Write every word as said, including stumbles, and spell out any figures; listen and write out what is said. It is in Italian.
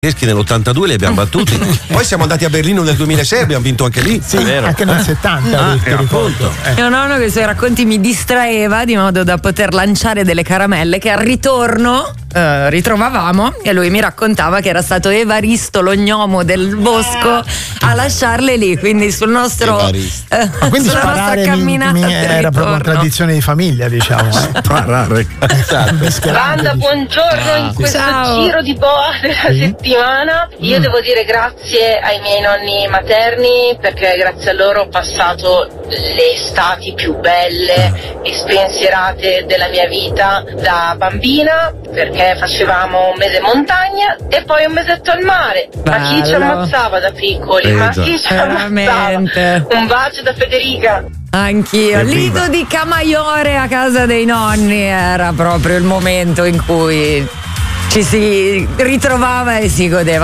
tedeschi nell'ottantadue li abbiamo battuti. Poi siamo andati a Berlino nel duemilasei, abbiamo vinto anche lì. Sì, anche nel settanta. Ah, ti eh, ricordo. eh. Mio nonno con i suoi racconti mi distraeva di modo da poter lanciare delle caramelle che al ritorno eh, ritrovavamo, e lui mi raccontava che era stato Evaristo, lo gnomo del bosco, a lasciarle lì, quindi sul nostro eh, Ma quindi sulla nostra sparare mi, camminata mi del era proprio una ritorno. tradizione di famiglia, diciamo. Eh. Sparare. Banda, buongiorno. In questo Ciao. giro di boa della settimana io Mm. devo dire grazie ai miei nonni materni, perché grazie a loro ho passato le estati più belle e spensierate della mia vita da bambina, perché facevamo un mese in montagna e poi un mesetto al mare. Ma chi ci Bello. ammazzava da piccoli? Eh, Ma già. chi ci Veramente. ammazzava? Un bacio da Federica. Anch'io, Evviva. lido di Camaiore a casa dei nonni era proprio il momento in cui ci si ritrovava e si godeva.